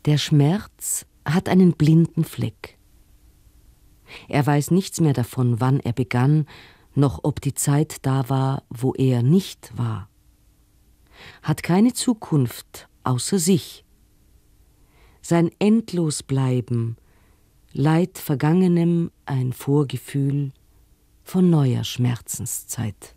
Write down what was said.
Der Schmerz hat einen blinden Fleck. Er weiß nichts mehr davon, wann er begann, noch ob die Zeit da war, wo er nicht war. Hat keine Zukunft außer sich. Sein Endlosbleiben leiht Vergangenem ein Vorgefühl von neuer Schmerzenszeit.